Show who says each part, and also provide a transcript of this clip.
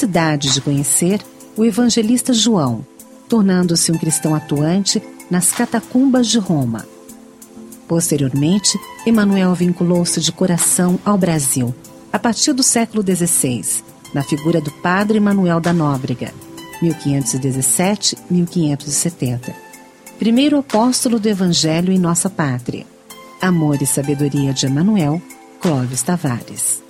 Speaker 1: necessidade de conhecer o evangelista João, tornando-se um cristão atuante nas catacumbas de Roma. Posteriormente, Emanuel vinculou-se de coração ao Brasil, a partir do século XVI, na figura do Padre Manuel da Nóbrega, 1517-1570, primeiro apóstolo do Evangelho em nossa pátria. Amor e Sabedoria de Emanuel, Clóvis Tavares.